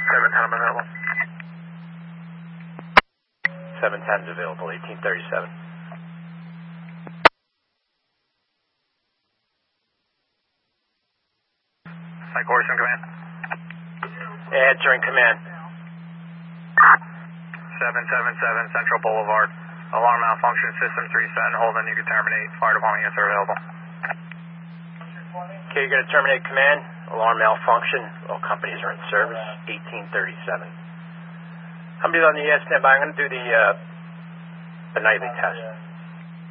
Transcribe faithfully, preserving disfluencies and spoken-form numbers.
seven ten, I'm available. seven ten is available, eighteen thirty-seven. Mike Horse in command. Answering command. seven seven seven Central Boulevard. Alarm malfunction, system three set and hold, and you can terminate. Fire department units are available. Okay, you're going to terminate command. Alarm malfunction. All companies are in service. eighteen thirty-seven. Companies on the E S standby. I'm going to do the, uh, the nightly test.